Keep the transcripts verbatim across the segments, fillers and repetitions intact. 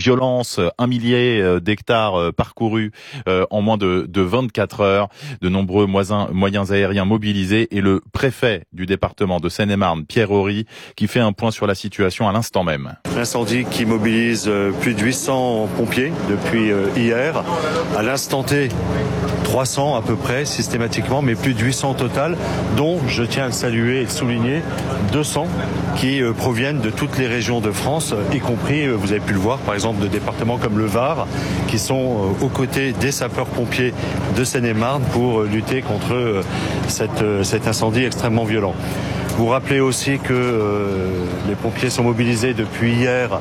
violence, un millier d'hectares parcourus en moins de, de vingt-quatre heures, de nombreux moyens, moyens aériens mobilisés et le préfet du département de Seine-et-Marne, Pierre Horry, qui fait un point sur la situation à l'instant même. L'incendie qui mobilise plus de huit cents pompiers depuis hier. À l'instant T, trois cents à peu près systématiquement, mais plus de huit cents au total, dont, je tiens à le saluer et le souligner, deux cents qui euh, proviennent de toutes les régions de France, y compris, euh, vous avez pu le voir, par exemple, de départements comme le Var, qui sont euh, aux côtés des sapeurs-pompiers de Seine-et-Marne pour euh, lutter contre euh, cette, euh, cet incendie extrêmement violent. Vous rappelez aussi que euh, les pompiers sont mobilisés depuis hier,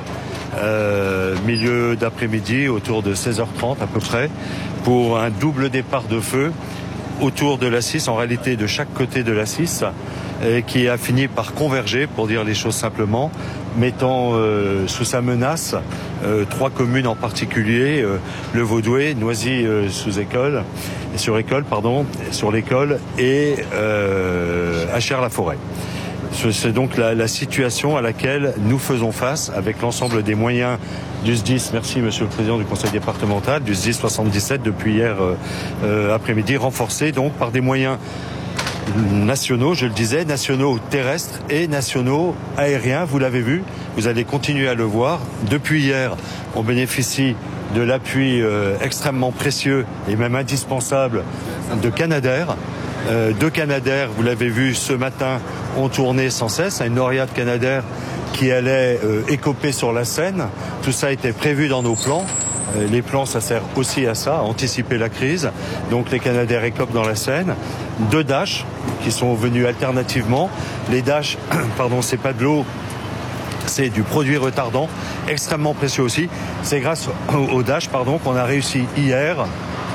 euh, milieu d'après-midi, autour de seize heures trente à peu près, pour un double départ de feu autour de l'A six, en réalité de chaque côté de l'A six, et qui a fini par converger, pour dire les choses simplement, mettant euh, sous sa menace euh, trois communes en particulier, euh, le Vaudoué, Noisy euh, sous école, sur école, pardon, sur l'école, et euh, Achères-la-Forêt. C'est donc la, la situation à laquelle nous faisons face avec l'ensemble des moyens du S D I S, merci Monsieur le Président du Conseil départemental, du S D I S soixante-dix-sept depuis hier euh, après-midi, renforcés donc par des moyens nationaux, je le disais, nationaux terrestres et nationaux aériens. Vous l'avez vu, vous allez continuer à le voir. Depuis hier, on bénéficie de l'appui euh, extrêmement précieux et même indispensable de Canadair. Euh, deux Canadair, vous l'avez vu ce matin, ont tourné sans cesse, à une lauréate Canadair qui allait euh, écoper sur la Seine. Tout ça était prévu dans nos plans. Euh, les plans, ça sert aussi à ça, à anticiper la crise. Donc les Canadair écopent dans la Seine. Deux Dash qui sont venus alternativement. Les Dash, pardon, c'est pas de l'eau, c'est du produit retardant, extrêmement précieux aussi. C'est grâce aux Dash, pardon, qu'on a réussi hier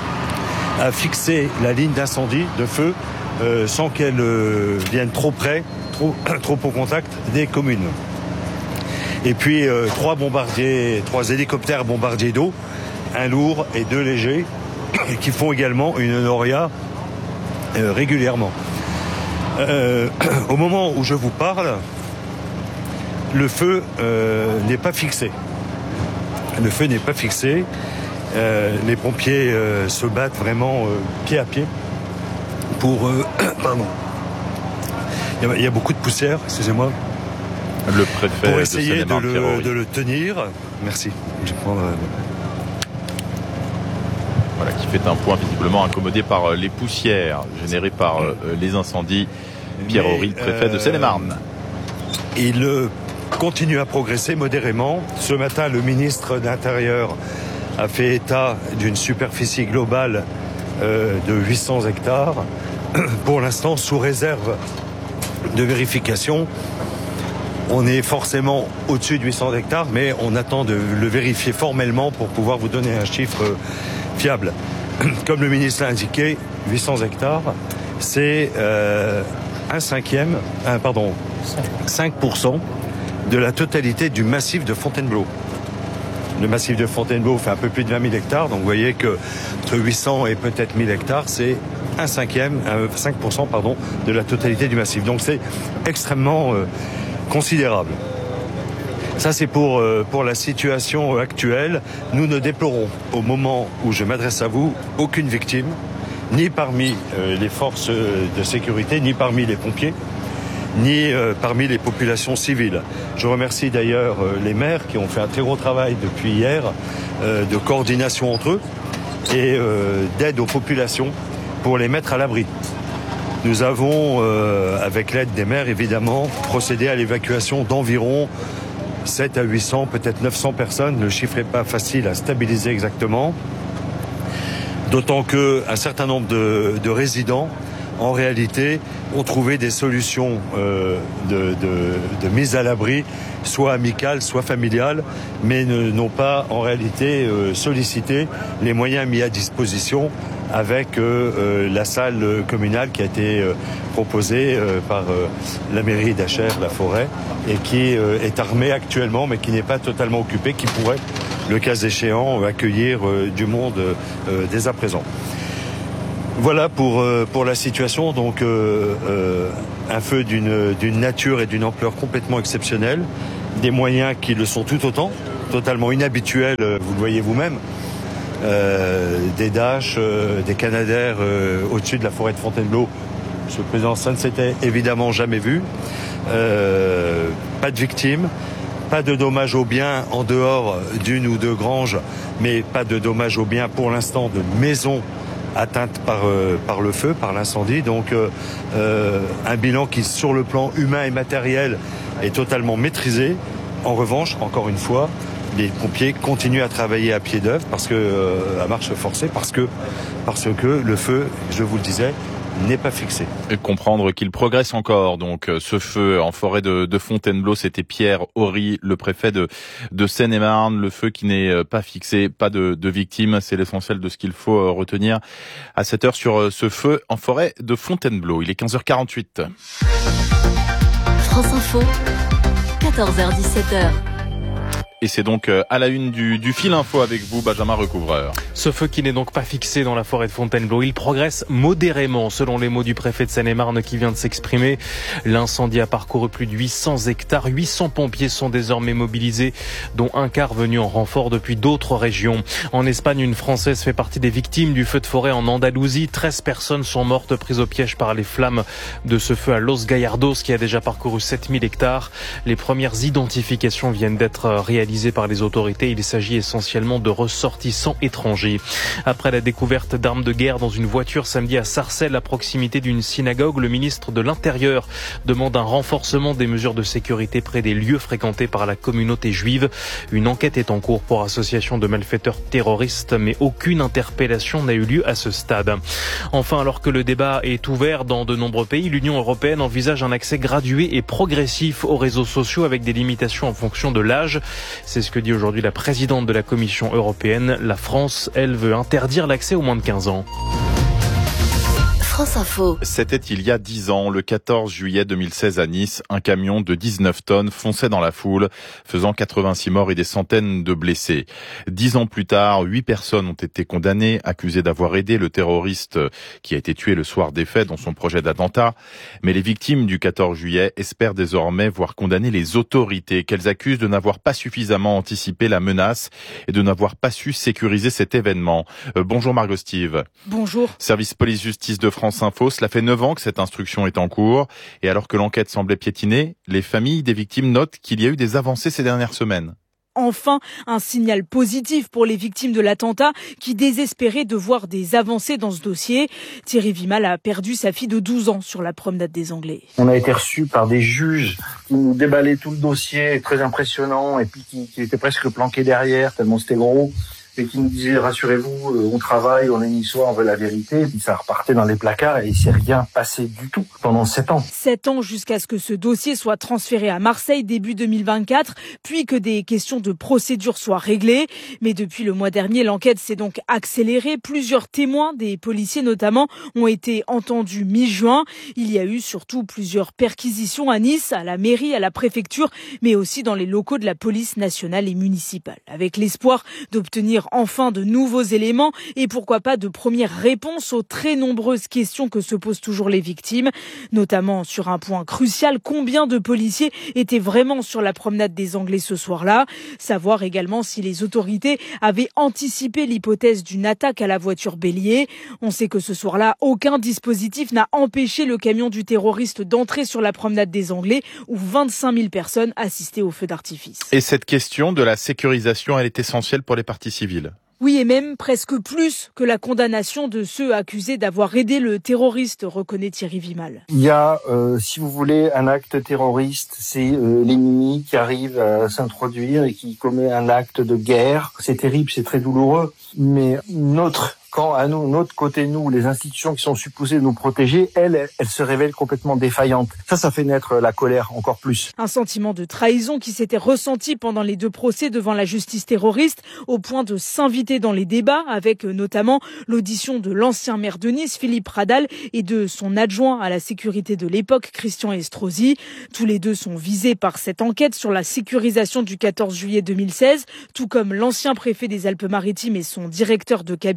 à fixer la ligne d'incendie, de feu, euh, sans qu'elle euh, vienne trop près, trop, trop au contact des communes. Et puis euh, trois bombardiers, trois hélicoptères bombardiers d'eau, un lourd et deux légers, qui font également une noria euh, régulièrement. Euh, au moment où je vous parle, le feu euh, n'est pas fixé. Le feu n'est pas fixé. Euh, les pompiers euh, se battent vraiment euh, pied à pied pour... Euh, pardon. Il y, a, il y a beaucoup de poussière, excusez-moi. Le préfet pour essayer de, de, le, de le tenir. Merci. Je vais prendre... Voilà, qui fait un point visiblement incommodé par les poussières générées par euh, les incendies. Pierre Horry, préfet euh, de Seine-et-Marne. Il euh, continue à progresser modérément. Ce matin, le ministre de l'Intérieur a fait état d'une superficie globale euh, de huit cents hectares. Pour l'instant, sous réserve de vérification, on est forcément au-dessus de huit cents hectares, mais on attend de le vérifier formellement pour pouvoir vous donner un chiffre fiable. Comme le ministre l'a indiqué, huit cents hectares, c'est euh, un cinquième, un, pardon, cinq pour cent de la totalité du massif de Fontainebleau. Le massif de Fontainebleau fait un peu plus de vingt mille hectares, donc vous voyez que entre huit cents et peut-être mille hectares, c'est un cinquième, cinq pour cent pardon, de la totalité du massif. Donc c'est extrêmement euh, considérable. Ça c'est pour, euh, pour la situation actuelle. Nous ne déplorons, au moment où je m'adresse à vous, aucune victime, ni parmi euh, les forces de sécurité, ni parmi les pompiers, ni euh, parmi les populations civiles. Je remercie d'ailleurs euh, les maires qui ont fait un très gros travail depuis hier euh, de coordination entre eux et euh, d'aide aux populations pour les mettre à l'abri. Nous avons, euh, avec l'aide des maires évidemment, procédé à l'évacuation d'environ sept à huit cents, peut-être neuf cents personnes. Le chiffre n'est pas facile à stabiliser exactement. D'autant qu'un certain nombre de, de résidents, en réalité, ont trouvé des solutions euh, de, de, de mise à l'abri, soit amicales, soit familiales, mais n'ont pas en réalité euh, sollicité les moyens mis à disposition avec euh, euh, la salle communale qui a été euh, proposée euh, par euh, la mairie d'Achères-la-Forêt et qui euh, est armée actuellement, mais qui n'est pas totalement occupée, qui pourrait, le cas échéant, accueillir euh, du monde euh, dès à présent. Voilà pour, euh, pour la situation, donc euh, euh, un feu d'une d'une nature et d'une ampleur complètement exceptionnelle, des moyens qui le sont tout autant, totalement inhabituels, vous le voyez vous-même. Euh, des Dash, euh, des Canadair euh, au-dessus de la forêt de Fontainebleau. Monsieur le Président, ça ne s'était évidemment jamais vu. Euh, pas de victimes, pas de dommages aux biens en dehors d'une ou deux granges, mais pas de dommages aux biens pour l'instant de maisons atteintes par, euh, par le feu, par l'incendie. Donc euh, euh, un bilan qui, sur le plan humain et matériel, est totalement maîtrisé. En revanche, encore une fois, les pompiers continuent à travailler à pied d'œuvre parce que euh, à marche forcée, parce que parce que le feu, je vous le disais, n'est pas fixé. Et comprendre qu'il progresse encore. Donc, ce feu en forêt de, de Fontainebleau, c'était Pierre Horry, le préfet de, de Seine-et-Marne. Le feu qui n'est pas fixé, pas de, de victimes. C'est l'essentiel de ce qu'il faut retenir à cette heure sur ce feu en forêt de Fontainebleau. Il est quinze heures quarante-huit. France Info, quatorze heures dix-sept heures. Et c'est donc à la une du, du fil info avec vous, Benjamin Recouvreur. Ce feu qui n'est donc pas fixé dans la forêt de Fontainebleau, il progresse modérément, selon les mots du préfet de Seine-et-Marne qui vient de s'exprimer. L'incendie a parcouru plus de huit cents hectares. huit cents pompiers sont désormais mobilisés, dont un quart venus en renfort depuis d'autres régions. En Espagne, une Française fait partie des victimes du feu de forêt en Andalousie. treize personnes sont mortes prises au piège par les flammes de ce feu à Los Gallardos qui a déjà parcouru sept mille hectares. Les premières identifications viennent d'être réalisées par les autorités. Il s'agit essentiellement de ressortissants étrangers. Après la découverte d'armes de guerre dans une voiture samedi à Sarcelles, à proximité d'une synagogue, le ministre de l'Intérieur demande un renforcement des mesures de sécurité près des lieux fréquentés par la communauté juive. Une enquête est en cours pour association de malfaiteurs terroristes, mais aucune interpellation n'a eu lieu à ce stade. Enfin, alors que le débat est ouvert dans de nombreux pays, l'Union européenne envisage un accès gradué et progressif aux réseaux sociaux avec des limitations en fonction de l'âge. C'est ce que dit aujourd'hui la présidente de la Commission européenne. La France, elle, veut interdire l'accès aux moins de quinze ans. France Info. C'était il y a dix ans, le quatorze juillet deux mille seize à Nice, un camion de dix-neuf tonnes fonçait dans la foule, faisant quatre-vingt-six morts et des centaines de blessés. Dix ans plus tard, huit personnes ont été condamnées, accusées d'avoir aidé le terroriste qui a été tué le soir des faits dans son projet d'attentat. Mais les victimes du quatorze juillet espèrent désormais voir condamner les autorités qu'elles accusent de n'avoir pas suffisamment anticipé la menace et de n'avoir pas su sécuriser cet événement. Euh, bonjour Margot Steve. Bonjour. Service police-justice de France Info, cela fait neuf ans que cette instruction est en cours. Et alors que l'enquête semblait piétiner, les familles des victimes notent qu'il y a eu des avancées ces dernières semaines. Enfin, un signal positif pour les victimes de l'attentat qui désespéraient de voir des avancées dans ce dossier. Thierry Vimal a perdu sa fille de douze ans sur la promenade des Anglais. On a été reçus par des juges qui nous déballaient tout le dossier, très impressionnant, et puis qui, qui étaient presque planqués derrière, tellement c'était gros. Et qui nous disait, rassurez-vous, on travaille, on est niçois, on veut la vérité. Et puis ça repartait dans les placards et il s'est rien passé du tout pendant sept ans. Sept ans jusqu'à ce que ce dossier soit transféré à Marseille début deux mille vingt-quatre, puis que des questions de procédure soient réglées. Mais depuis le mois dernier, l'enquête s'est donc accélérée. Plusieurs témoins, des policiers notamment, ont été entendus mi-juin. Il y a eu surtout plusieurs perquisitions à Nice, à la mairie, à la préfecture, mais aussi dans les locaux de la police nationale et municipale. Avec l'espoir d'obtenir enfin de nouveaux éléments et pourquoi pas de premières réponses aux très nombreuses questions que se posent toujours les victimes, notamment sur un point crucial, combien de policiers étaient vraiment sur la promenade des Anglais ce soir-là, savoir également si les autorités avaient anticipé l'hypothèse d'une attaque à la voiture bélier. On sait que ce soir-là, aucun dispositif n'a empêché le camion du terroriste d'entrer sur la promenade des Anglais où vingt-cinq mille personnes assistaient au feu d'artifice. Et cette question de la sécurisation, elle est essentielle pour les parties civiles. Oui, et même presque plus que la condamnation de ceux accusés d'avoir aidé le terroriste, reconnaît Thierry Vimal. Il y a, euh, si vous voulez, un acte terroriste, c'est euh, l'ennemi qui arrive à s'introduire et qui commet un acte de guerre. C'est terrible, c'est très douloureux, mais notre Quand à nous, notre côté, nous, les institutions qui sont supposées nous protéger, elles, elles, elles se révèlent complètement défaillantes. Ça, ça fait naître la colère encore plus. Un sentiment de trahison qui s'était ressenti pendant les deux procès devant la justice terroriste, au point de s'inviter dans les débats, avec notamment l'audition de l'ancien maire de Nice, Philippe Radal, et de son adjoint à la sécurité de l'époque, Christian Estrosi. Tous les deux sont visés par cette enquête sur la sécurisation du quatorze juillet deux mille seize, tout comme l'ancien préfet des Alpes-Maritimes et son directeur de cabinet.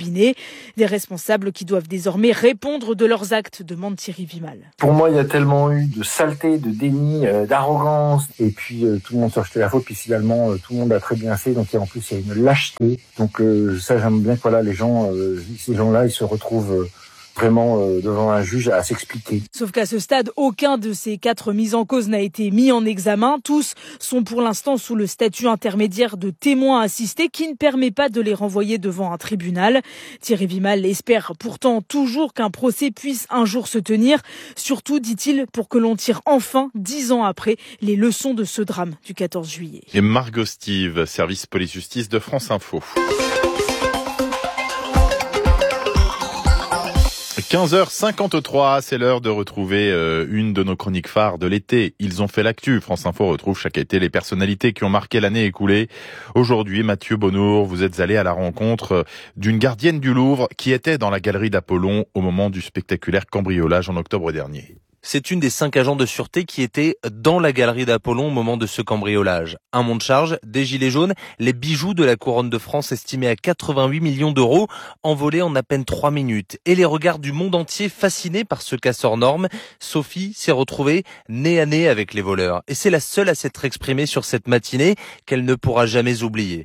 Des responsables qui doivent désormais répondre de leurs actes, demande Thierry Vimal. Pour moi, il y a tellement eu de saleté, de déni, euh, d'arrogance, et puis euh, tout le monde se rejetait la faute, puis finalement euh, tout le monde a très bien fait, donc en plus il y a une lâcheté. Donc euh, ça, j'aime bien que voilà, les gens, euh, ces gens-là, ils se retrouvent euh, vraiment euh, devant un juge à s'expliquer. Sauf qu'à ce stade, aucun de ces quatre mis en cause n'a été mis en examen. Tous sont pour l'instant sous le statut intermédiaire de témoins assistés qui ne permet pas de les renvoyer devant un tribunal. Thierry Vimal espère pourtant toujours qu'un procès puisse un jour se tenir. Surtout, dit-il, pour que l'on tire enfin, dix ans après, les leçons de ce drame du quatorze juillet. Et Margot Steve, service police-justice de France Info. quinze heures cinquante-trois, c'est l'heure de retrouver euh, une de nos chroniques phares de l'été. Ils ont fait l'actu. France Info retrouve chaque été les personnalités qui ont marqué l'année écoulée. Aujourd'hui, Mathieu Bonnour, vous êtes allé à la rencontre d'une gardienne du Louvre qui était dans la galerie d'Apollon au moment du spectaculaire cambriolage en octobre dernier. C'est une des cinq agents de sûreté qui étaient dans la galerie d'Apollon au moment de ce cambriolage. Un monte-charge, des gilets jaunes, les bijoux de la couronne de France estimés à quatre-vingt-huit millions d'euros, envolés en à peine trois minutes. Et les regards du monde entier fascinés par ce casseur norme. Sophie s'est retrouvée nez à nez avec les voleurs. Et c'est la seule à s'être exprimée sur cette matinée qu'elle ne pourra jamais oublier.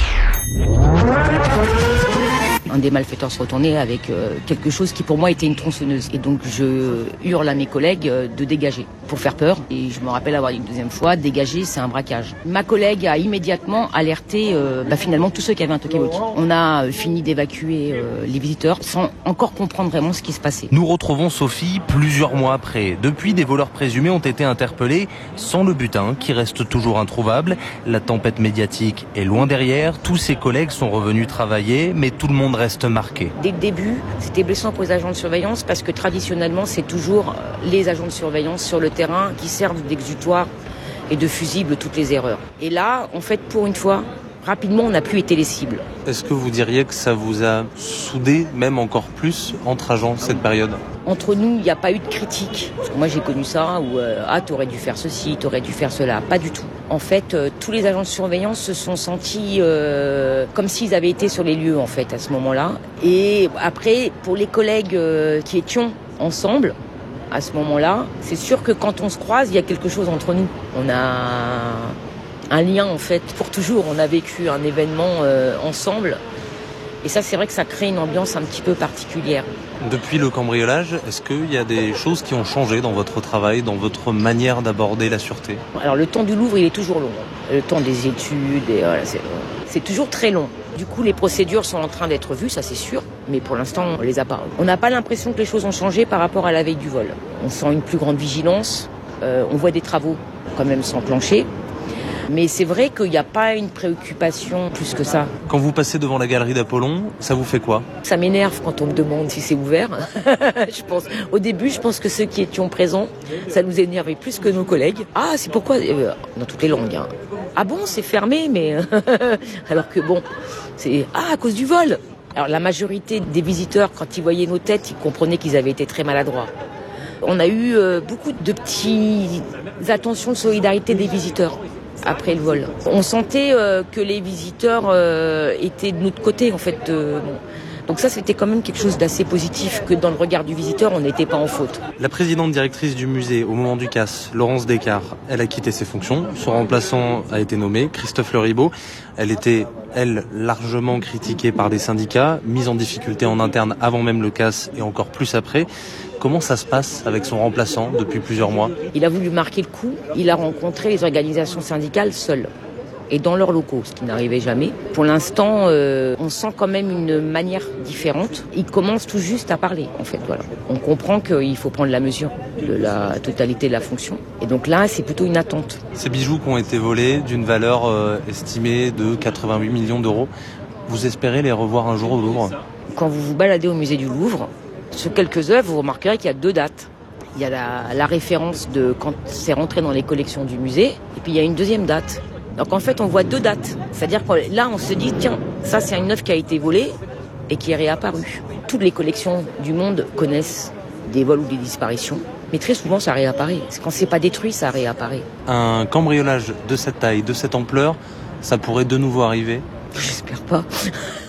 Un des malfaiteurs se retournait avec euh, quelque chose qui pour moi était une tronçonneuse. Et donc je hurle à mes collègues euh, de dégager pour faire peur. Et je me rappelle avoir dit une deuxième fois, dégager c'est un braquage. Ma collègue a immédiatement alerté euh, bah, finalement tous ceux qui avaient un talkie-walkie. On a euh, fini d'évacuer euh, les visiteurs sans encore comprendre vraiment ce qui se passait. Nous retrouvons Sophie plusieurs mois après. Depuis, des voleurs présumés ont été interpellés sans le butin qui reste toujours introuvable. La tempête médiatique est loin derrière. Tous ses collègues sont revenus travailler, mais tout le monde reste marqué. Dès le début, c'était blessant pour les agents de surveillance parce que traditionnellement, c'est toujours les agents de surveillance sur le terrain qui servent d'exutoire et de fusible toutes les erreurs. Et là, en fait, pour une fois, rapidement, on n'a plus été les cibles. Est-ce que vous diriez que ça vous a soudé, même encore plus, entre agents, cette période ? Entre nous, il n'y a pas eu de critique. Parce que moi, j'ai connu ça où euh, « Ah, t'aurais dû faire ceci, t'aurais dû faire cela ». Pas du tout. En fait, euh, tous les agents de surveillance se sont sentis euh, comme s'ils avaient été sur les lieux, en fait, à ce moment-là. Et après, pour les collègues euh, qui étions ensemble, à ce moment-là, c'est sûr que quand on se croise, il y a quelque chose entre nous. On a un lien, en fait, pour toujours. On a vécu un événement euh, ensemble. Et ça, c'est vrai que ça crée une ambiance un petit peu particulière. Depuis le cambriolage, est-ce qu'il y a des choses qui ont changé dans votre travail, dans votre manière d'aborder la sûreté ? Alors, le temps du Louvre, il est toujours long. Le temps des études, et voilà, c'est, c'est toujours très long. Du coup, les procédures sont en train d'être vues, ça c'est sûr, mais pour l'instant, on les a pas. On n'a pas l'impression que les choses ont changé par rapport à la veille du vol. On sent une plus grande vigilance, euh, on voit des travaux quand même s'enclencher. Mais c'est vrai qu'il n'y a pas une préoccupation plus que ça. Quand vous passez devant la galerie d'Apollon, ça vous fait quoi ? Ça m'énerve quand on me demande si c'est ouvert. je pense, au début, je pense que ceux qui étions présents, ça nous énervait plus que nos collègues. Ah, c'est pourquoi euh, dans toutes les langues. Hein. Ah bon, c'est fermé, mais alors que bon, c'est ah à cause du vol. Alors la majorité des visiteurs, quand ils voyaient nos têtes, ils comprenaient qu'ils avaient été très maladroits. On a eu euh, beaucoup de petites attentions de solidarité des visiteurs. Après le vol, on sentait euh, que les visiteurs euh, étaient de notre côté en fait. Euh, donc ça, c'était quand même quelque chose d'assez positif, que dans le regard du visiteur, on n'était pas en faute. La présidente directrice du musée au moment du casse, Laurence Descartes, elle a quitté ses fonctions. Son remplaçant a été nommé, Christophe Le Ribaud. Elle était, elle, largement critiquée par des syndicats, mise en difficulté en interne avant même le casse et encore plus après. Comment ça se passe avec son remplaçant depuis plusieurs mois ? Il a voulu marquer le coup. Il a rencontré les organisations syndicales seul et dans leurs locaux, ce qui n'arrivait jamais. Pour l'instant, euh, on sent quand même une manière différente. Il commence tout juste à parler, en fait. Voilà. On comprend qu'il faut prendre la mesure de la totalité de la fonction. Et donc là, c'est plutôt une attente. Ces bijoux qui ont été volés d'une valeur euh, estimée de quatre-vingt-huit millions d'euros, vous espérez les revoir un jour au Louvre ? Quand vous vous baladez au musée du Louvre, sur quelques œuvres, vous remarquerez qu'il y a deux dates. Il y a la, la référence de quand c'est rentré dans les collections du musée, et puis il y a une deuxième date. Donc en fait, on voit deux dates. C'est-à-dire que là, on se dit, tiens, ça c'est une œuvre qui a été volée et qui est réapparue. Toutes les collections du monde connaissent des vols ou des disparitions, mais très souvent ça réapparaît. Quand c'est pas détruit, ça réapparaît. Un cambriolage de cette taille, de cette ampleur, ça pourrait de nouveau arriver ? J'espère pas.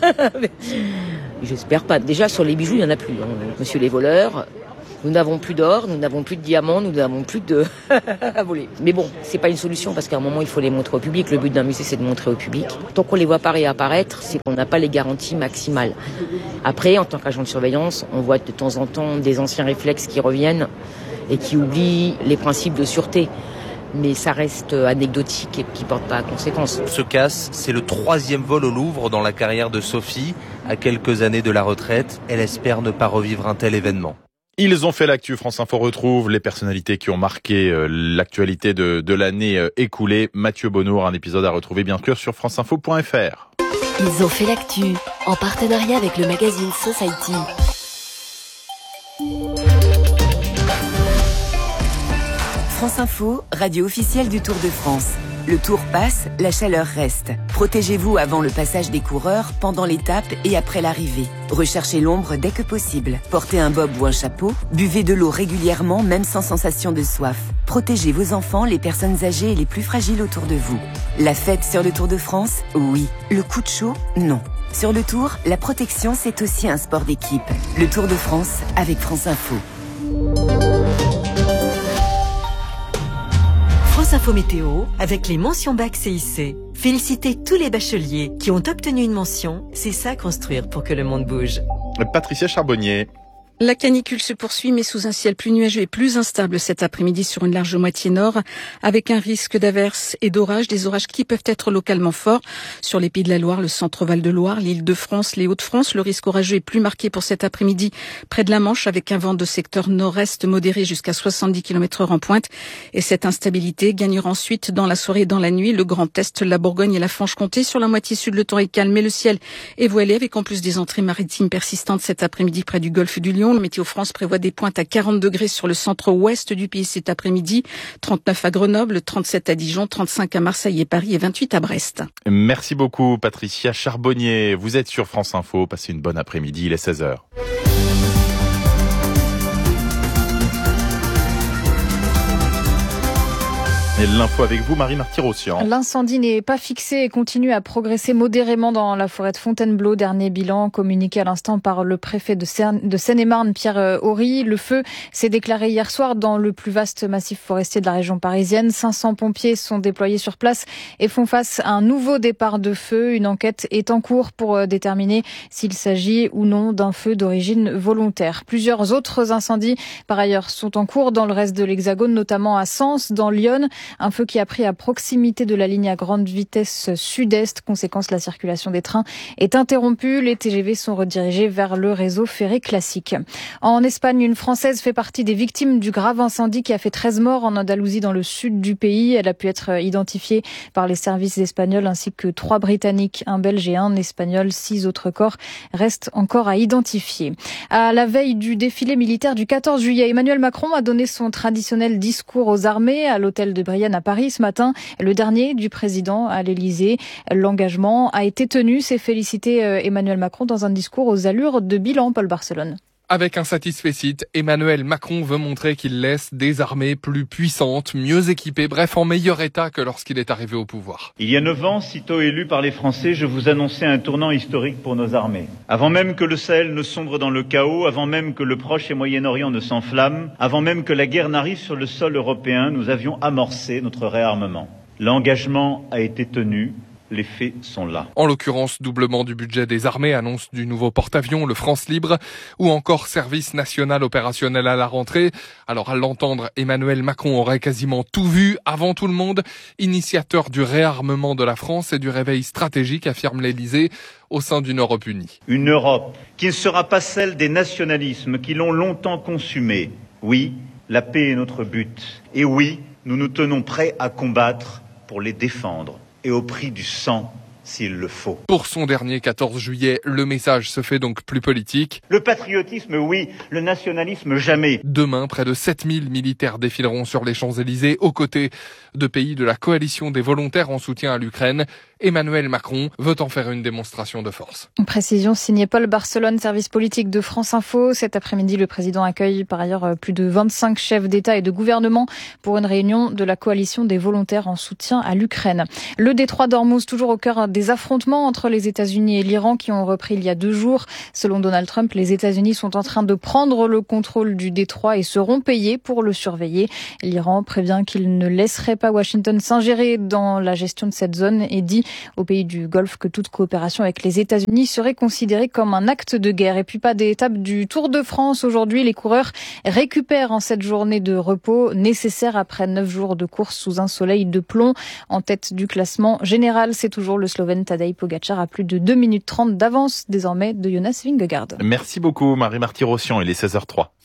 J'espère pas. Déjà, sur les bijoux, il n'y en a plus. Hein. Monsieur les voleurs, nous n'avons plus d'or, nous n'avons plus de diamants, nous n'avons plus de... à voler. Mais bon, c'est pas une solution parce qu'à un moment, il faut les montrer au public. Le but d'un musée, c'est de montrer au public. Tant qu'on les voit pas réapparaître, c'est qu'on n'a pas les garanties maximales. Après, en tant qu'agent de surveillance, on voit de temps en temps des anciens réflexes qui reviennent et qui oublient les principes de sûreté. Mais ça reste anecdotique et qui ne porte pas à conséquence. Ce casse, c'est le troisième vol au Louvre dans la carrière de Sophie. À quelques années de la retraite, elle espère ne pas revivre un tel événement. Ils ont fait l'actu. France Info retrouve les personnalités qui ont marqué euh, l'actualité de, de l'année euh, écoulée. Mathieu Bonnour, un épisode à retrouver bien sûr sur franceinfo point f r. Ils ont fait l'actu en partenariat avec le magazine Society. France Info, radio officielle du Tour de France. Le Tour passe, la chaleur reste. Protégez-vous avant le passage des coureurs, pendant l'étape et après l'arrivée. Recherchez l'ombre dès que possible. Portez un bob ou un chapeau. Buvez de l'eau régulièrement, même sans sensation de soif. Protégez vos enfants, les personnes âgées et les plus fragiles autour de vous. La fête sur le Tour de France, oui. Le coup de chaud, non. Sur le Tour, la protection, c'est aussi un sport d'équipe. Le Tour de France avec France Info. France Info Météo avec les mentions bac C I C. Félicitez tous les bacheliers qui ont obtenu une mention. C'est ça construire pour que le monde bouge. Patricia Charbonnier. La canicule se poursuit, mais sous un ciel plus nuageux et plus instable cet après-midi sur une large moitié nord, avec un risque d'averses et d'orages, des orages qui peuvent être localement forts sur les Pays de la Loire, le centre-Val de Loire, l'Île-de-France, les Hauts-de-France. Le risque orageux est plus marqué pour cet après-midi près de la Manche, avec un vent de secteur nord-est modéré jusqu'à soixante-dix kilomètres heure en pointe. Et cette instabilité gagnera ensuite dans la soirée et dans la nuit le Grand Est, la Bourgogne et la Franche-Comté. Sur la moitié sud, le temps est calme, mais le ciel est voilé, avec en plus des entrées maritimes persistantes cet après-midi près du golfe du Lion. Le Météo France prévoit des pointes à quarante degrés sur le centre-ouest du pays cet après-midi, trente-neuf à Grenoble, trente-sept à Dijon, trente-cinq à Marseille et Paris et vingt-huit à Brest. Merci beaucoup Patricia Charbonnier. Vous êtes sur France Info, passez une bonne après-midi, il est seize heures. Et l'info avec vous, Marie Marty-Rossian. L'incendie n'est pas fixé et continue à progresser modérément dans la forêt de Fontainebleau. Dernier bilan communiqué à l'instant par le préfet de Seine-et-Marne, Pierre Horry. Le feu s'est déclaré hier soir dans le plus vaste massif forestier de la région parisienne. cinq cents pompiers sont déployés sur place et font face à un nouveau départ de feu. Une enquête est en cours pour déterminer s'il s'agit ou non d'un feu d'origine volontaire. Plusieurs autres incendies, par ailleurs, sont en cours dans le reste de l'Hexagone, notamment à Sens, dans l'Yonne. Un feu qui a pris à proximité de la ligne à grande vitesse sud-est. Conséquence, la circulation des trains est interrompue. Les T G V sont redirigés vers le réseau ferré classique. En Espagne, une Française fait partie des victimes du grave incendie qui a fait treize morts en Andalousie, dans le sud du pays. Elle a pu être identifiée par les services espagnols ainsi que trois Britanniques, un Belge et un Espagnol. Six autres corps restent encore à identifier. À la veille du défilé militaire du quatorze juillet, Emmanuel Macron a donné son traditionnel discours aux armées à l'hôtel de Brienne à Paris ce matin, le dernier du président à l'Élysée. L'engagement a été tenu, s'est félicité Emmanuel Macron dans un discours aux allures de bilan. Paul Barcelone. Avec un satisfecit, Emmanuel Macron veut montrer qu'il laisse des armées plus puissantes, mieux équipées, bref en meilleur état que lorsqu'il est arrivé au pouvoir. Il y a neuf ans, sitôt élu par les Français, je vous annonçais un tournant historique pour nos armées. Avant même que le Sahel ne sombre dans le chaos, avant même que le Proche et Moyen-Orient ne s'enflamment, avant même que la guerre n'arrive sur le sol européen, nous avions amorcé notre réarmement. L'engagement a été tenu. Les faits sont là. En l'occurrence, doublement du budget des armées, annonce du nouveau porte-avions, le France Libre, ou encore service national opérationnel à la rentrée. Alors à l'entendre, Emmanuel Macron aurait quasiment tout vu avant tout le monde. Initiateur du réarmement de la France et du réveil stratégique, affirme l'Élysée, au sein d'une Europe unie. Une Europe qui ne sera pas celle des nationalismes qui l'ont longtemps consumée. Oui, la paix est notre but. Et oui, nous nous tenons prêts à combattre pour les défendre. Et au prix du sang, s'il le faut. Pour son dernier quatorze juillet, le message se fait donc plus politique. Le patriotisme, oui. Le nationalisme, jamais. Demain, près de sept mille militaires défileront sur les Champs-Élysées aux côtés de pays de la coalition des volontaires en soutien à l'Ukraine. Emmanuel Macron veut en faire une démonstration de force. Une précision signée Paul Barcelone, service politique de France Info. Cet après-midi, le président accueille par ailleurs plus de vingt-cinq chefs d'État et de gouvernement pour une réunion de la coalition des volontaires en soutien à l'Ukraine. Le détroit d'Ormuz, toujours au cœur des des affrontements entre les États-Unis et l'Iran qui ont repris il y a deux jours. Selon Donald Trump, les États-Unis sont en train de prendre le contrôle du détroit et seront payés pour le surveiller. L'Iran prévient qu'il ne laisserait pas Washington s'ingérer dans la gestion de cette zone et dit aux pays du Golfe que toute coopération avec les États-Unis serait considérée comme un acte de guerre. Et puis pas d'étape du Tour de France aujourd'hui. Les coureurs récupèrent en cette journée de repos nécessaire après neuf jours de course sous un soleil de plomb. En tête du classement général, c'est toujours le Slovène Tadej Pogačar à plus de deux minutes trente d'avance désormais de Jonas Vingegaard. Merci beaucoup Marie-Marty Rossian, il est seize heures trois.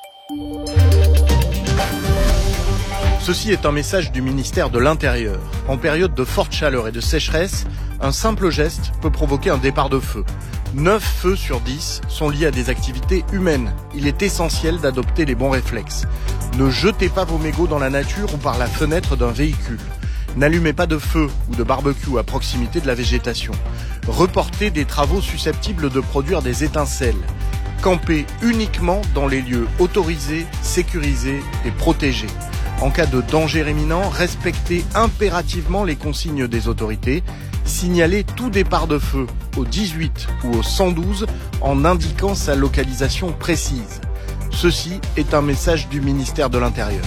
Ceci est un message du ministère de l'Intérieur. En période de forte chaleur et de sécheresse, un simple geste peut provoquer un départ de feu. neuf feux sur dix sont liés à des activités humaines. Il est essentiel d'adopter les bons réflexes. Ne jetez pas vos mégots dans la nature ou par la fenêtre d'un véhicule. N'allumez pas de feu ou de barbecue à proximité de la végétation. Reportez des travaux susceptibles de produire des étincelles. Campez uniquement dans les lieux autorisés, sécurisés et protégés. En cas de danger imminent, respectez impérativement les consignes des autorités. Signalez tout départ de feu au dix-huit ou au cent douze en indiquant sa localisation précise. Ceci est un message du ministère de l'Intérieur.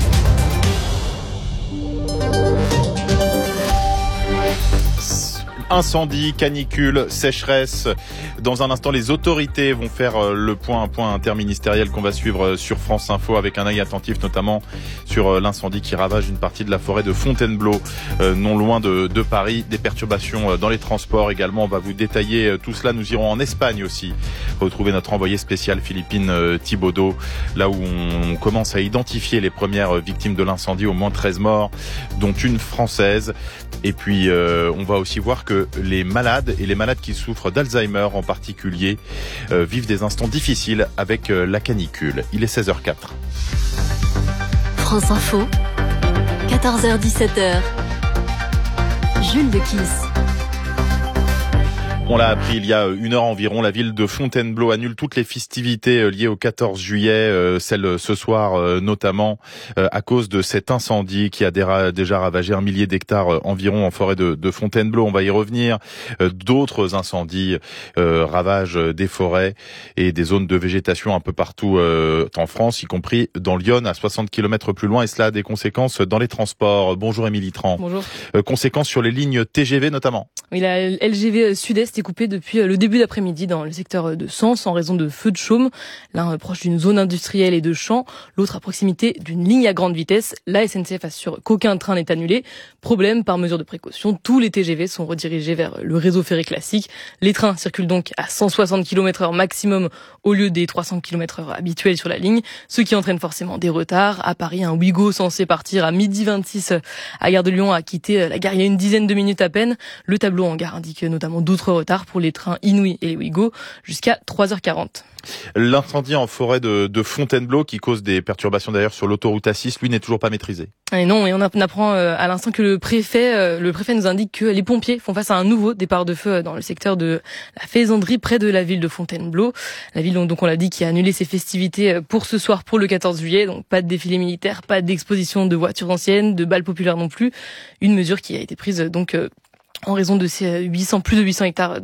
Incendie, canicule, sécheresse. Dans un instant, les autorités vont faire le point, un point interministériel qu'on va suivre sur France Info avec un œil attentif notamment sur l'incendie qui ravage une partie de la forêt de Fontainebleau, non loin de, de Paris. Des perturbations dans les transports également. On va vous détailler tout cela. Nous irons en Espagne aussi retrouver notre envoyé spécial Philippine Thibaudot, là où on commence à identifier les premières victimes de l'incendie, au moins treize morts, dont une française. Et puis euh, on va aussi voir que les malades et les malades qui souffrent d'Alzheimer en particulier euh, vivent des instants difficiles avec euh, la canicule. Il est seize heures quatre. France Info, quatorze heures dix-sept heures. Jules Dequisse. On l'a appris il y a une heure environ, la ville de Fontainebleau annule toutes les festivités liées au quatorze juillet, celles ce soir notamment, à cause de cet incendie qui a déjà ravagé un millier d'hectares environ en forêt de, de Fontainebleau. On va y revenir. D'autres incendies euh, ravagent des forêts et des zones de végétation un peu partout euh, en France, y compris dans l'Yonne, à soixante kilomètres plus loin, et cela a des conséquences dans les transports. Bonjour Émilie Tran. Bonjour. Euh, conséquences sur les lignes T G V notamment. Oui, la L G V Sud-Est est coupée depuis le début d'après-midi dans le secteur de Sens en raison de feux de chaume. L'un proche d'une zone industrielle et de champs, l'autre à proximité d'une ligne à grande vitesse. La S N C F assure qu'aucun train n'est annulé. Problème, par mesure de précaution, tous les T G V sont redirigés vers le réseau ferré classique. Les trains circulent donc à cent soixante kilomètres heure maximum au lieu des trois cents kilomètres heure habituels sur la ligne, ce qui entraîne forcément des retards. À Paris, un Ouigo censé partir à midi vingt-six à Gare de Lyon a quitté la gare il y a une dizaine de minutes à peine. Le tableau en gare indique notamment d'autres retards pour les trains Inouï et les Ouigo jusqu'à trois heures quarante. L'incendie en forêt de, de Fontainebleau qui cause des perturbations d'ailleurs sur l'autoroute A six, lui n'est toujours pas maîtrisé. Et non, et on apprend à l'instant que le préfet, le préfet nous indique que les pompiers font face à un nouveau départ de feu dans le secteur de la Faisanderie près de la ville de Fontainebleau. La ville, donc on l'a dit, qui a annulé ses festivités pour ce soir pour le quatorze juillet. Donc pas de défilé militaire, pas d'exposition de voitures anciennes, de balles populaires non plus. Une mesure qui a été prise donc en raison de ces huit cents, plus de huit cents hectares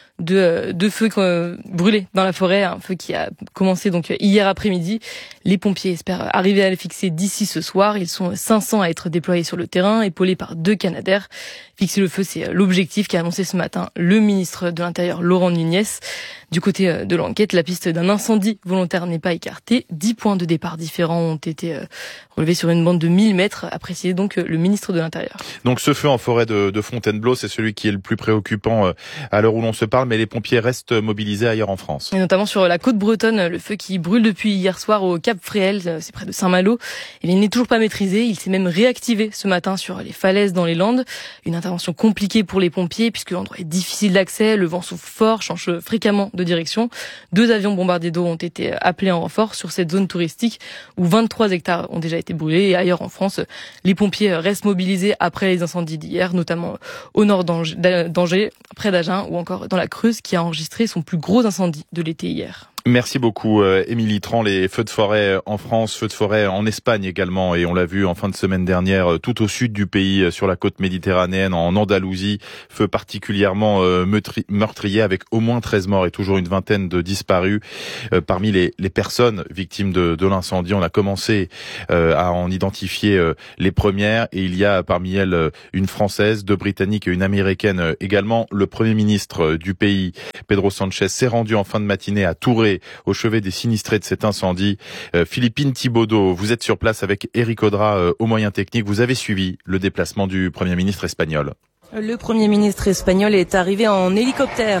de, de feux euh, brûlés dans la forêt, un feu qui a commencé donc hier après-midi. Les pompiers espèrent arriver à les fixer d'ici ce soir. Ils sont cinq cents à être déployés sur le terrain, épaulés par deux Canadair. Fixer le feu, c'est l'objectif qu'a annoncé ce matin le ministre de l'Intérieur, Laurent Nunez. Du côté de l'enquête, la piste d'un incendie volontaire n'est pas écartée. Dix points de départ différents ont été relevés sur une bande de mille mètres, a précisé donc le ministre de l'Intérieur. Donc ce feu en forêt de, de Fontainebleau, c'est celui qui est le plus préoccupant à l'heure où l'on se parle, mais les pompiers restent mobilisés ailleurs en France. Et notamment sur la côte bretonne, le feu qui brûle depuis hier soir au Cap Fréhel, c'est près de Saint-Malo. Il n'est toujours pas maîtrisé, il s'est même réactivé ce matin sur les falaises dans les Landes. Une intervention compliquée pour les pompiers puisque l'endroit est difficile d'accès, le vent souffle fort, change fréquemment de direction. Deux avions bombardiers d'eau ont été appelés en renfort sur cette zone touristique où vingt-trois hectares ont déjà été brûlés. Et ailleurs en France, les pompiers restent mobilisés après les incendies d'hier, notamment au nord d'Angers, près d'Agen ou encore dans la Creuse qui a enregistré son plus gros incendie de l'été hier. Merci beaucoup, euh, Émilie Tran. Les feux de forêt en France, feux de forêt en Espagne également, et on l'a vu en fin de semaine dernière, tout au sud du pays, sur la côte méditerranéenne, en Andalousie, feux particulièrement euh, meurtriers avec au moins treize morts et toujours une vingtaine de disparus. Euh, parmi les, les personnes victimes de, de l'incendie, on a commencé euh, à en identifier euh, les premières, et il y a parmi elles euh, une Française, deux Britanniques et une Américaine euh, également. Le Premier ministre euh, du pays, Pedro Sánchez, s'est rendu en fin de matinée à Touré, au chevet des sinistrés de cet incendie. Euh, Philippine Thibaudeau, vous êtes sur place avec Éric Audra euh, aux moyens techniques. Vous avez suivi le déplacement du Premier ministre espagnol. Le Premier ministre espagnol est arrivé en hélicoptère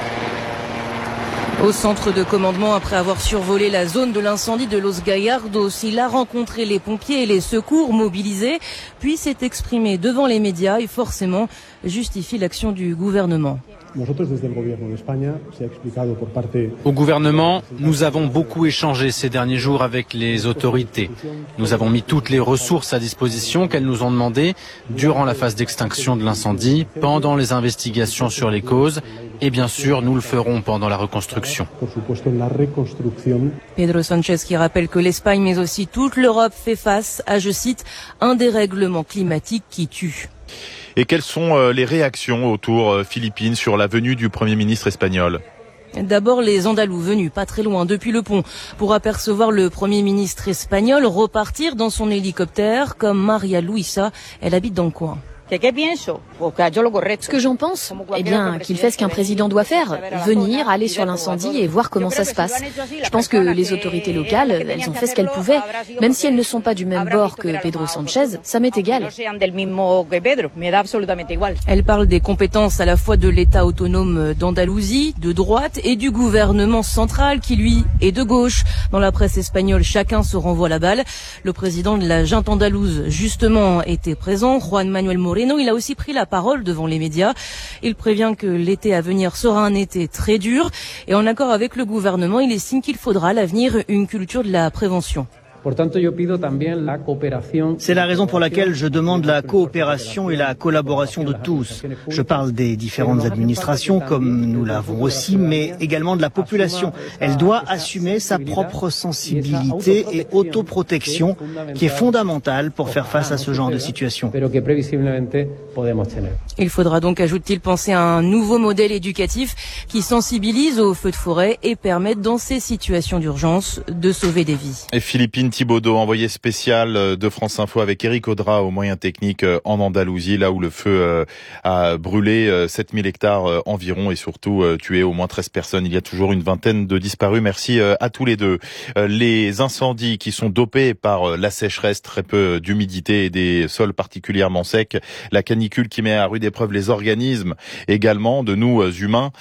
au centre de commandement après avoir survolé la zone de l'incendie de Los Gallardos. Il a rencontré les pompiers et les secours mobilisés, puis s'est exprimé devant les médias et forcément justifie l'action du gouvernement. Au gouvernement, nous avons beaucoup échangé ces derniers jours avec les autorités. Nous avons mis toutes les ressources à disposition qu'elles nous ont demandées durant la phase d'extinction de l'incendie, pendant les investigations sur les causes, et bien sûr, nous le ferons pendant la reconstruction. Pedro Sánchez qui rappelle que l'Espagne, mais aussi toute l'Europe, fait face à, je cite, un dérèglement climatique qui tue. Et quelles sont les réactions autour, Philippines, sur la venue du Premier ministre espagnol ? D'abord, les Andalous venus pas très loin depuis le pont pour apercevoir le Premier ministre espagnol repartir dans son hélicoptère comme Maria Luisa. Elle habite dans le coin. Ce que j'en pense, eh bien, qu'il fait ce qu'un président doit faire, venir, aller sur l'incendie et voir comment ça se passe. Je pense que les autorités locales, elles ont fait ce qu'elles pouvaient. Même si elles ne sont pas du même bord que Pedro Sánchez, ça m'est égal. Elle parle des compétences à la fois de l'État autonome d'Andalousie, de droite, et du gouvernement central qui, lui, est de gauche. Dans la presse espagnole, chacun se renvoie la balle. Le président de la junte andalouse, justement, était présent, Juan Manuel Moreno. Il a aussi pris la parole devant les médias. Il prévient que l'été à venir sera un été très dur. Et en accord avec le gouvernement, il estime qu'il faudra à l'avenir une culture de la prévention. C'est la raison pour laquelle je demande la coopération et la collaboration de tous. Je parle des différentes administrations, comme nous l'avons aussi, mais également de la population. Elle doit assumer sa propre sensibilité et autoprotection, qui est fondamentale pour faire face à ce genre de situation. Il faudra donc, ajoute-t-il, penser à un nouveau modèle éducatif qui sensibilise aux feux de forêt et permette, dans ces situations d'urgence, de sauver des vies. Et Philippine Thibaudeau, envoyé spécial de France Info avec Éric Audra aux moyens techniques en Andalousie, là où le feu a brûlé sept mille hectares environ et surtout tué au moins treize personnes. Il y a toujours une vingtaine de disparus. Merci à tous les deux. Les incendies qui sont dopés par la sécheresse, très peu d'humidité et des sols particulièrement secs, la canicule qui met à rude épreuve les organismes également de nous humains.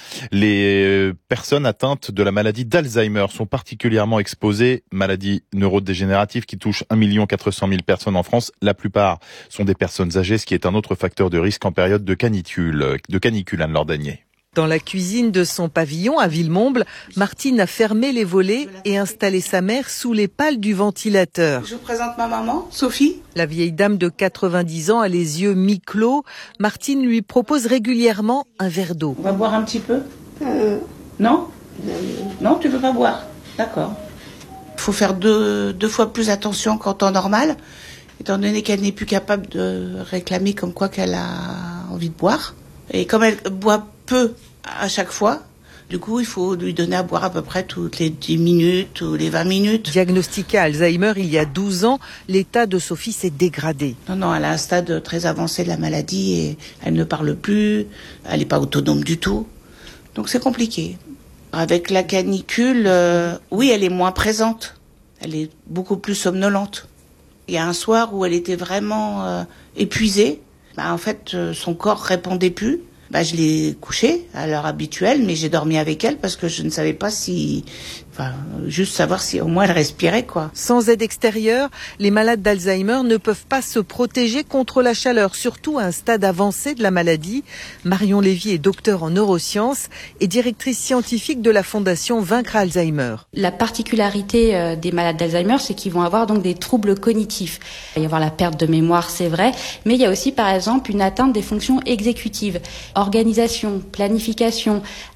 Les personnes atteintes de la maladie d'Alzheimer sont particulièrement exposées, maladie neurodégénérative qui touche un million quatre cent mille personnes en France. La plupart sont des personnes âgées, ce qui est un autre facteur de risque en période de canicule. De canicule, Anne Lordanier. Dans la cuisine de son pavillon à Villemomble, Martine a fermé les volets et installé sa mère sous les pales du ventilateur. Je vous présente ma maman, Sophie. La vieille dame de quatre-vingt-dix ans a les yeux mi-clos. Martine lui propose régulièrement un verre d'eau. On va boire un petit peu euh... Non Non, tu veux pas boire. D'accord. Il faut faire deux, deux fois plus attention qu'en temps normal, étant donné qu'elle n'est plus capable de réclamer comme quoi qu'elle a envie de boire. Et comme elle boit peu à chaque fois, du coup, il faut lui donner à boire à peu près toutes les dix minutes ou les vingt minutes. Diagnostiquée Alzheimer il y a douze ans, l'état de Sophie s'est dégradé. Non, non, elle a un stade très avancé de la maladie et elle ne parle plus, elle n'est pas autonome du tout. Donc c'est compliqué. Avec la canicule, euh, oui, elle est moins présente. Elle est beaucoup plus somnolente. Il y a un soir où elle était vraiment euh, épuisée. Bah, en fait, euh, son corps répondait plus. Bah, je l'ai couchée à l'heure habituelle, mais j'ai dormi avec elle parce que je ne savais pas si... Enfin, juste savoir si au moins elle respirait, quoi. Sans aide extérieure, les malades d'Alzheimer ne peuvent pas se protéger contre la chaleur, surtout à un stade avancé de la maladie. Marion Lévy est docteure en neurosciences et directrice scientifique de la fondation Vaincre Alzheimer. La particularité des malades d'Alzheimer, c'est qu'ils vont avoir donc des troubles cognitifs. Il va y avoir la perte de mémoire, c'est vrai, mais il y a aussi par exemple une atteinte des fonctions exécutives. Organisation, planification,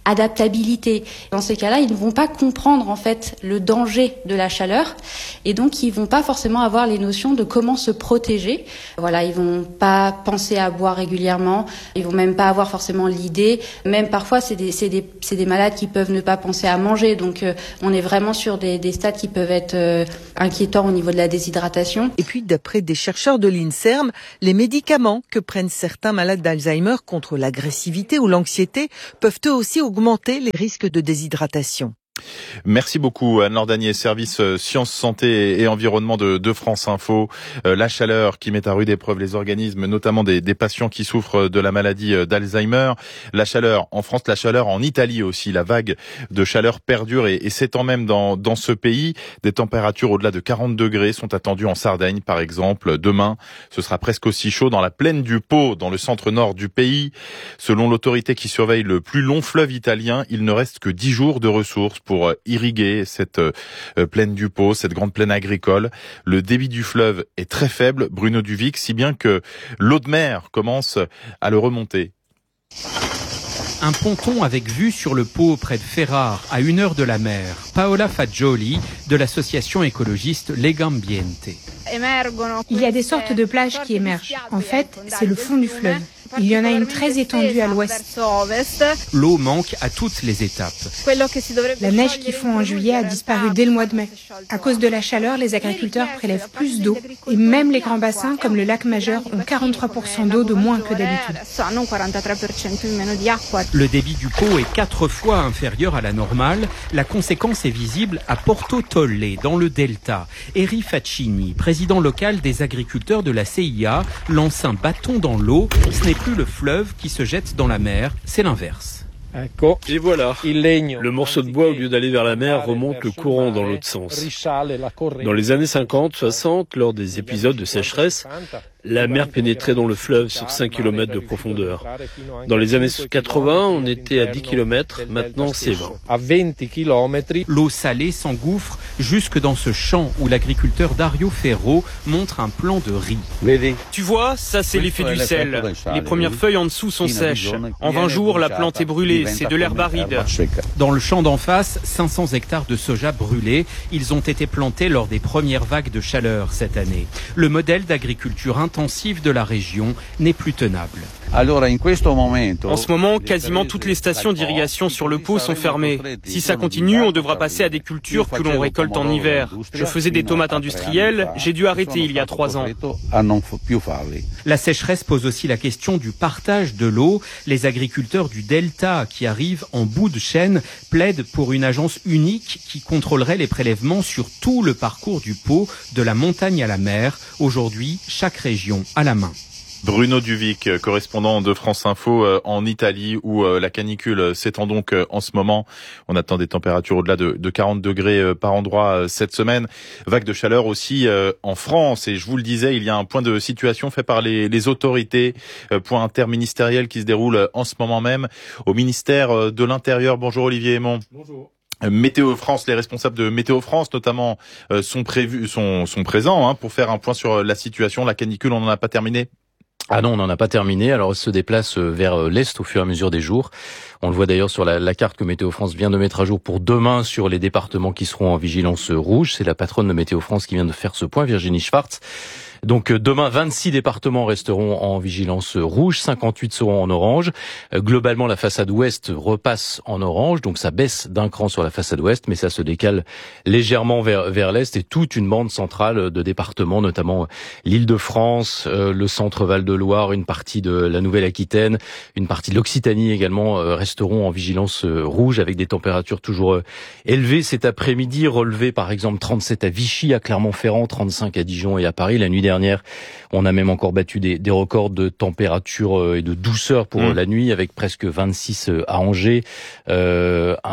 adaptabilité. Dans ces cas-là, ils ne vont pas comprendre en fait le danger de la chaleur et donc ils vont pas forcément avoir les notions de comment se protéger. Voilà, ils vont pas penser à boire régulièrement, ils vont même pas avoir forcément l'idée. Même parfois, c'est des c'est des c'est des malades qui peuvent ne pas penser à manger. Donc euh, on est vraiment sur des des stades qui peuvent être euh, inquiétants au niveau de la déshydratation. Et puis, d'après des chercheurs de l'INSERM, les médicaments que prennent certains malades d'Alzheimer contre l'agressivité ou l'anxiété peuvent eux aussi augmenter les risques de déshydratation. Merci beaucoup Anne-Laure Danier, service Sciences, Santé et Environnement de, de France Info. Euh, la chaleur qui met à rude épreuve les organismes, notamment des, des patients qui souffrent de la maladie d'Alzheimer. La chaleur en France, la chaleur en Italie aussi. La vague de chaleur perdure et, et s'étend même dans, dans ce pays. Des températures au-delà de quarante degrés sont attendues en Sardaigne, par exemple. Demain, ce sera presque aussi chaud dans la plaine du Pô, dans le centre-nord du pays. Selon l'autorité qui surveille le plus long fleuve italien, il ne reste que dix jours de ressources pour irriguer cette euh, plaine du Pô, cette grande plaine agricole. Le débit du fleuve est très faible, Bruno Duvic, si bien que l'eau de mer commence à le remonter. Un ponton avec vue sur le Pô près de Ferrare, à une heure de la mer. Paola Fagioli, de l'association écologiste Legambiente. Il y a des sortes de plages qui émergent. En fait, c'est le fond du fleuve. Il y en a une très étendue à l'ouest. L'eau manque à toutes les étapes. La neige qui fond en juillet a disparu dès le mois de mai. À cause de la chaleur, les agriculteurs prélèvent plus d'eau et même les grands bassins comme le lac Majeur ont quarante-trois pour cent d'eau de moins que d'habitude. Le débit du Pô est quatre fois inférieur à la normale. La conséquence est visible à Porto Tolle, dans le delta. Eri Faccini, président local des agriculteurs de la C I A, lance un bâton dans l'eau. Ce n'est plus le fleuve qui se jette dans la mer, c'est l'inverse. Et voilà, le morceau de bois, au lieu d'aller vers la mer, remonte le courant dans l'autre sens. Dans les années cinquante soixante, lors des épisodes de sécheresse, la mer pénétrait dans le fleuve sur cinq kilomètres de profondeur. Dans les années quatre-vingts, on était à dix kilomètres, maintenant c'est vingt. L'eau salée s'engouffre jusque dans ce champ où l'agriculteur Dario Ferro montre un plan de riz. Tu vois, ça c'est l'effet du sel. Les premières feuilles en dessous sont sèches. En vingt jours, la plante est brûlée, c'est de l'herbe aride. Dans le champ d'en face, cinq cents hectares de soja brûlés. Ils ont été plantés lors des premières vagues de chaleur cette année. Le modèle d'agriculture intensive de la région n'est plus tenable. En ce moment, quasiment toutes les stations d'irrigation sur le Pô sont fermées. Si ça continue, on devra passer à des cultures que l'on récolte en hiver. Je faisais des tomates industrielles, j'ai dû arrêter il y a trois ans. La sécheresse pose aussi la question du partage de l'eau. Les agriculteurs du delta qui arrivent en bout de chaîne plaident pour une agence unique qui contrôlerait les prélèvements sur tout le parcours du Pô, de la montagne à la mer. Aujourd'hui, chaque région a la main. Bruno Duvic, correspondant de France Info en Italie, où la canicule s'étend donc en ce moment. On attend des températures au-delà de, de quarante degrés par endroit cette semaine. Vague de chaleur aussi en France. Et je vous le disais, il y a un point de situation fait par les, les autorités, point interministériel qui se déroule en ce moment même au ministère de l'Intérieur. Bonjour Olivier Aymon. Bonjour. Météo France, les responsables de Météo France notamment sont prévus, sont, sont présents hein, pour faire un point sur la situation. La canicule, on n'en a pas terminé. Ah non, on n'en a pas terminé. Alors, elle se déplace vers l'est au fur et à mesure des jours. On le voit d'ailleurs sur la, la carte que Météo France vient de mettre à jour pour demain sur les départements qui seront en vigilance rouge. C'est la patronne de Météo France qui vient de faire ce point, Virginie Schwartz. Donc demain, vingt-six départements resteront en vigilance rouge, cinquante-huit seront en orange. Globalement, la façade ouest repasse en orange, donc ça baisse d'un cran sur la façade ouest, mais ça se décale légèrement vers, vers l'est et toute une bande centrale de départements, notamment l'Île-de-France, euh, le centre Val-de-Loire, une partie de la Nouvelle-Aquitaine, une partie de l'Occitanie également euh, resteront en vigilance euh, rouge avec des températures toujours euh, élevées. Cet après-midi, relevé par exemple trente-sept à Vichy, à Clermont-Ferrand, trente-cinq à Dijon et à Paris. La nuit dernière, on a même encore battu des, des records de température et de douceur pour mmh. la nuit, avec presque vingt-six à Angers, euh,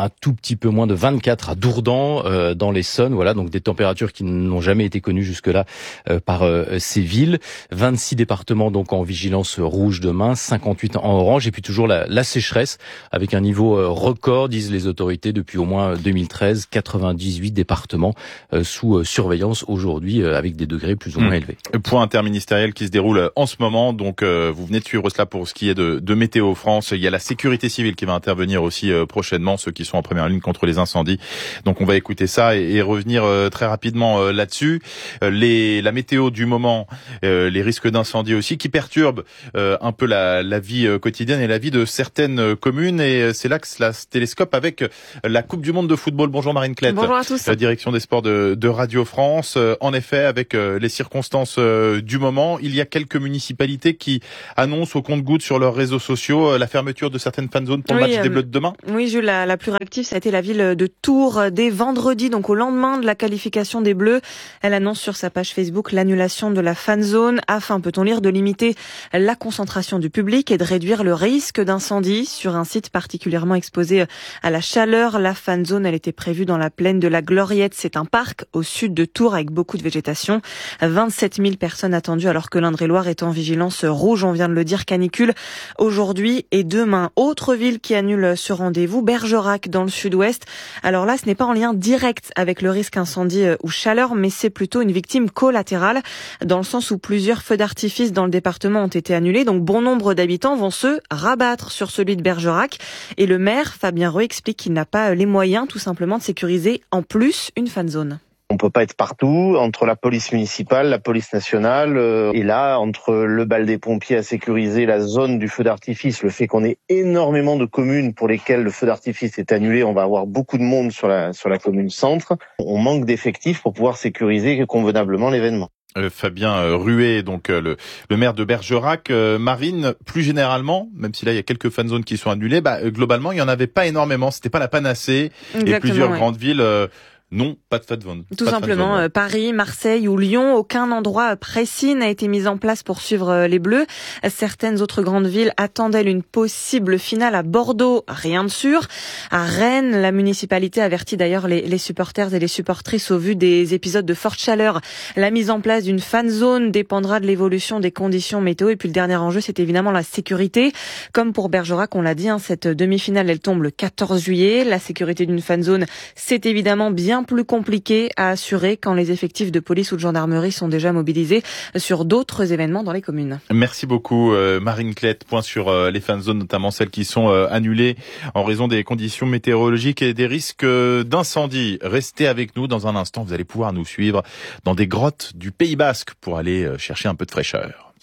un tout petit peu moins de vingt-quatre à Dourdan, euh, dans l'Essonne. Voilà, donc des températures qui n'ont jamais été connues jusque-là euh, par euh, ces villes. vingt-six départements donc en vigilance rouge demain, cinquante-huit en orange, et puis toujours la, la sécheresse avec un niveau euh, record, disent les autorités, depuis au moins deux mille treize, quatre-vingt-dix-huit départements euh, sous euh, surveillance aujourd'hui, euh, avec des degrés plus ou moins mmh. élevés. Point interministériel qui se déroule en ce moment, donc euh, vous venez de suivre cela pour ce qui est de, de Météo France. Il y a la sécurité civile qui va intervenir aussi euh, prochainement, ceux qui sont en première ligne contre les incendies. Donc on va écouter ça et, et revenir euh, très rapidement euh, là-dessus. Euh, les, la météo du moment, euh, les risques d'incendie aussi, qui perturbent euh, un peu la, la vie euh, quotidienne et la vie de certaines euh, communes. Et euh, c'est là que cela se télescope avec la Coupe du Monde de football. Bonjour Marine Klett. Bonjour à tous. La direction des sports de, de Radio France. Euh, en effet, avec euh, les circonstances euh, du moment, il y a quelques municipalités qui annoncent au compte-gouttes sur leurs réseaux sociaux euh, la fermeture de certaines fan zones pour oui, le match euh, des Bleus de demain. Oui, Jules, la, la plus réactive, ça a été la ville de Tours dès vendredi, donc au lendemain de la qualification des Bleus. Elle annonce sur sa page Facebook l'annulation de la fan zone afin, peut-on lire, de limiter la concentration du public et de réduire le risque d'incendie sur un site particulièrement exposé à la chaleur. La fan zone, elle était prévue dans la plaine de la Gloriette. C'est un parc au sud de Tours avec beaucoup de végétation. vingt-sept mille personnes attendues alors que l'Indre-et-Loire est en vigilance rouge. On vient de le dire, canicule aujourd'hui et demain. Autre ville qui annule ce rendez-vous, Bergerac dans le sud-ouest. Alors là, ce n'est pas en lien direct avec le risque incendie ou chaleur, mais c'est plutôt une victime collatérale dans le sens où plusieurs feux d'artifice dans le département ont été annulés. Donc bon nombre d'habitants vont se rabattre sur celui de Bergerac. Et le maire, Fabien Reux, explique qu'il n'a pas les moyens tout simplement de sécuriser en plus une fan zone. On peut pas être partout, entre la police municipale, la police nationale, euh, et là, entre le bal des pompiers à sécuriser, la zone du feu d'artifice, le fait qu'on ait énormément de communes pour lesquelles le feu d'artifice est annulé, on va avoir beaucoup de monde sur la, sur la commune centre. On manque d'effectifs pour pouvoir sécuriser convenablement l'événement. Euh, Fabien euh, Ruet, donc euh, le, le maire de Bergerac. euh, Marine, plus généralement, même si là il y a quelques fan zones qui sont annulées, bah, euh, globalement il y en avait pas énormément, c'était pas la panacée. Exactement, et plusieurs ouais. grandes villes... Euh, Non, pas de fan zone. Tout simplement, euh, Paris, Marseille ou Lyon, aucun endroit précis n'a été mis en place pour suivre les Bleus. Certaines autres grandes villes attendaient une possible finale à Bordeaux, rien de sûr. À Rennes, la municipalité avertit d'ailleurs les, les supporters et les supportrices au vu des épisodes de forte chaleur. La mise en place d'une fan zone dépendra de l'évolution des conditions météo. Et puis le dernier enjeu, c'est évidemment la sécurité. Comme pour Bergerac, on l'a dit, hein, cette demi-finale, elle tombe le quatorze juillet. La sécurité d'une fan zone, c'est évidemment bien plus compliqué à assurer quand les effectifs de police ou de gendarmerie sont déjà mobilisés sur d'autres événements dans les communes. Merci beaucoup euh, Marine Klett. Point sur euh, les fan zones, notamment celles qui sont euh, annulées en raison des conditions météorologiques et des risques euh, d'incendie. Restez avec nous dans un instant, vous allez pouvoir nous suivre dans des grottes du Pays Basque pour aller euh, chercher un peu de fraîcheur.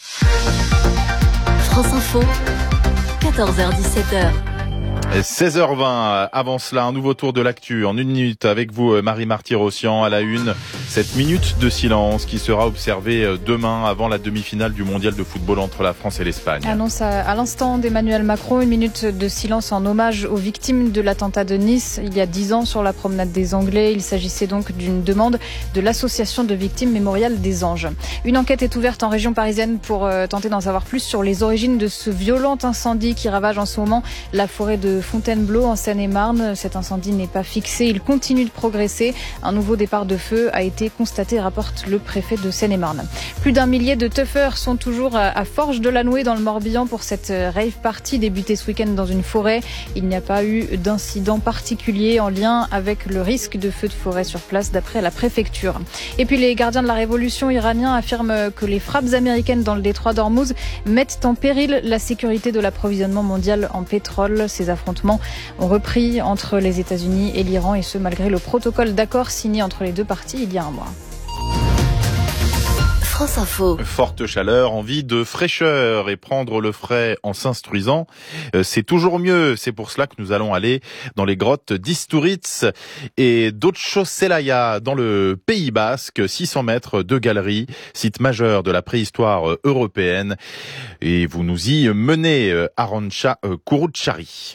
France Info, quatorze heures dix-sept heures. seize heures vingt, avant cela, un nouveau tour de l'actu en une minute avec vous, Marie Marty-Rossian, à la une. Cette minute de silence qui sera observée demain avant la demi-finale du mondial de football entre la France et l'Espagne. Annonce à, à l'instant d'Emmanuel Macron, une minute de silence en hommage aux victimes de l'attentat de Nice il y a dix ans sur la promenade des Anglais. Il s'agissait donc d'une demande de l'association de victimes Mémorial des Anges. Une enquête est ouverte en région parisienne pour euh, tenter d'en savoir plus sur les origines de ce violent incendie qui ravage en ce moment la forêt de Fontainebleau en Seine-et-Marne. Cet incendie n'est pas fixé, il continue de progresser. Un nouveau départ de feu a été constaté, rapporte le préfet de Seine-et-Marne. Plus d'un millier de teufeurs sont toujours à Forges-de-la-Nouée dans le Morbihan pour cette rave party débutée ce week-end dans une forêt. Il n'y a pas eu d'incident particulier en lien avec le risque de feu de forêt sur place d'après la préfecture. Et puis les gardiens de la révolution iraniens affirment que les frappes américaines dans le détroit d'Ormuz mettent en péril la sécurité de l'approvisionnement mondial en pétrole. Ces affrontements ont repris entre les États-Unis et l'Iran, et ce malgré le protocole d'accord signé entre les deux parties il y a un mois. France Info. Forte chaleur, envie de fraîcheur et prendre le frais en s'instruisant, c'est toujours mieux. C'est pour cela que nous allons aller dans les grottes d'Isturiz et d'Otxo-Zelaya dans le Pays Basque, six cents mètres de galerie, site majeur de la préhistoire européenne. Et vous nous y menez, Arantxa Kurutxarri.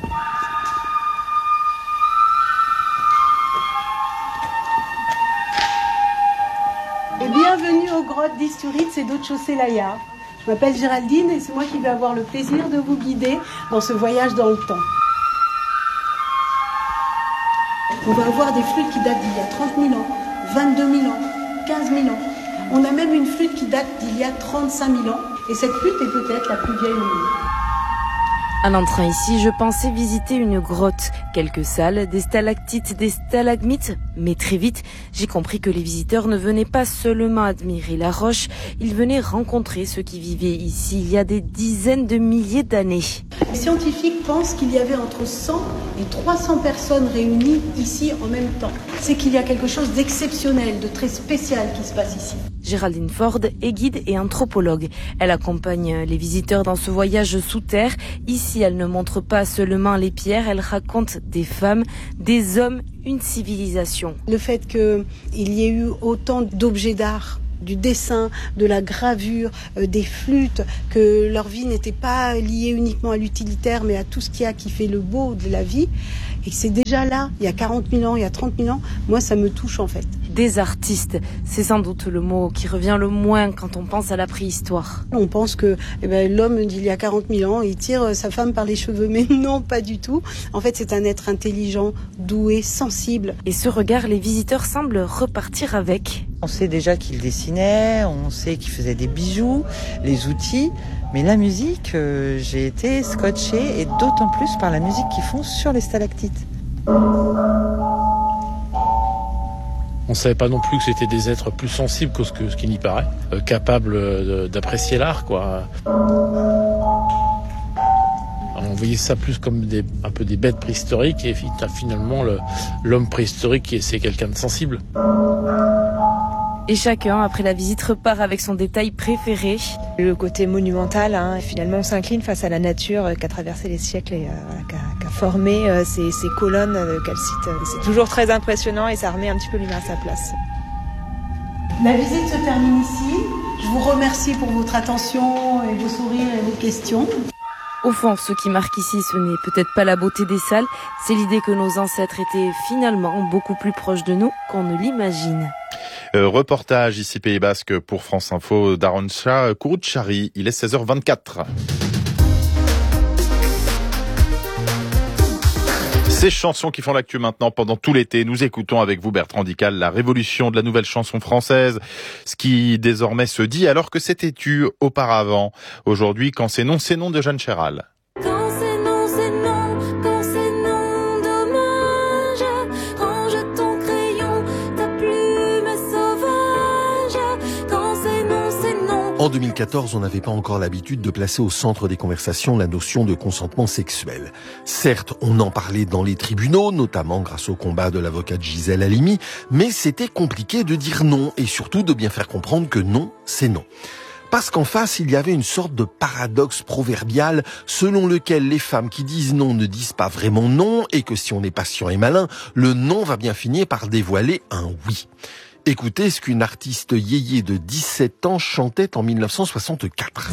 Et bienvenue aux grottes d'Isturiz et d'Otxo-Zelaya. Je m'appelle Géraldine et c'est moi qui vais avoir le plaisir de vous guider dans ce voyage dans le temps. On va avoir des flûtes qui datent d'il y a trente mille ans, vingt-deux mille ans, quinze mille ans. On a même une flûte qui date d'il y a trente-cinq mille ans. Et cette flûte est peut-être la plus vieille au monde. À l'entrée ici, je pensais visiter une grotte, quelques salles, des stalactites, des stalagmites, mais très vite, j'ai compris que les visiteurs ne venaient pas seulement admirer la roche, ils venaient rencontrer ceux qui vivaient ici il y a des dizaines de milliers d'années. Les scientifiques pensent qu'il y avait entre cent et trois cents personnes réunies ici en même temps. C'est qu'il y a quelque chose d'exceptionnel, de très spécial qui se passe ici. Géraldine Ford est guide et anthropologue. Elle accompagne les visiteurs dans ce voyage sous terre. Ici, elle ne montre pas seulement les pierres, elle raconte des femmes, des hommes, une civilisation. Le fait qu'il y ait eu autant d'objets d'art, du dessin, de la gravure, euh, des flûtes, que leur vie n'était pas liée uniquement à l'utilitaire, mais à tout ce qu'il y a qui fait le beau de la vie. Et c'est déjà là, il y a quarante mille ans, il y a trente mille ans, moi ça me touche en fait. Des artistes, c'est sans doute le mot qui revient le moins quand on pense à la préhistoire. On pense que eh ben, l'homme d'il y a quarante mille ans, il tire sa femme par les cheveux, mais non, pas du tout. En fait, c'est un être intelligent, doué, sensible. Et ce regard, les visiteurs semblent repartir avec. On sait déjà qu'il dessinait, on sait qu'il faisait des bijoux, les outils, mais la musique, euh, j'ai été scotchée, et d'autant plus par la musique qu'ils font sur les stalactites. On ne savait pas non plus que c'était des êtres plus sensibles que ce, que, ce qui n'y paraît, euh, capables de, d'apprécier l'art, quoi. On voyait ça plus comme des, un peu des bêtes préhistoriques, et finalement le, l'homme préhistorique, c'est quelqu'un de sensible. Et chacun, après la visite, repart avec son détail préféré. Le côté monumental, hein, finalement on s'incline face à la nature euh, qui a traversé les siècles et euh, qui, a, qui a formé euh, ces, ces colonnes euh, calcites. C'est toujours très impressionnant et ça remet un petit peu l'humain à sa place. La visite se termine ici. Je vous remercie pour votre attention et vos sourires et vos questions. Au fond, ce qui marque ici, ce n'est peut-être pas la beauté des salles, c'est l'idée que nos ancêtres étaient finalement beaucoup plus proches de nous qu'on ne l'imagine. Euh, reportage ici Pays Basque pour France Info d'Arantxa Kuruchari. Il est seize heures vingt-quatre. Ces chansons qui font l'actu maintenant pendant tout l'été, nous écoutons avec vous Bertrand Dical la révolution de la nouvelle chanson française, ce qui désormais se dit alors que c'était tu auparavant. Aujourd'hui, quand c'est non, c'est non de Jeanne Chéral. Quand c'est non, c'est non, quand c'est non, dommage, range ton crayon, ta plume est sauvage, quand c'est non, c'est non. En deux mille quatorze, on n'avait pas encore l'habitude de placer au centre des conversations la notion de consentement sexuel. Certes, on en parlait dans les tribunaux, notamment grâce au combat de l'avocate Gisèle Halimi, mais c'était compliqué de dire non et surtout de bien faire comprendre que non, c'est non. Parce qu'en face, il y avait une sorte de paradoxe proverbial selon lequel les femmes qui disent non ne disent pas vraiment non et que si on est patient et malin, le non va bien finir par dévoiler un oui. Écoutez ce qu'une artiste yéyé de dix-sept ans chantait en mille neuf cent soixante-quatre.